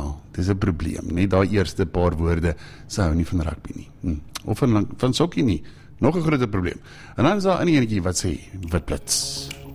dis 'n probleem. Net daai eerste paar woorde, sy hou nie van rugby nie. Of van sokkie nie. Nog 'n groter probleem. En dan is daar 'n enetjie wat sê, wit blits.